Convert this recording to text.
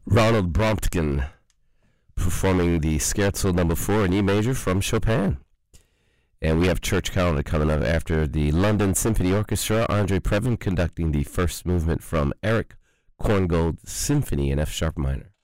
Ronald Bromtgen performing the Scherzo number 4 in E major from Chopin. And we have church calendar coming up after the London Symphony Orchestra. Andre Previn conducting the first movement from Eric Korngold's Symphony in F sharp minor.